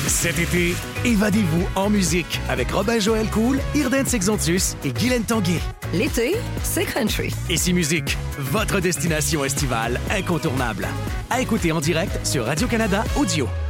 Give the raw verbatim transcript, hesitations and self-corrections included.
Cet été, évadez-vous en musique avec Robin-Joël Cool, Irden Sexontus et Guylaine Tanguay. L'été, c'est country. Ici Musique, votre destination estivale incontournable. À écouter en direct sur Radio-Canada Audio.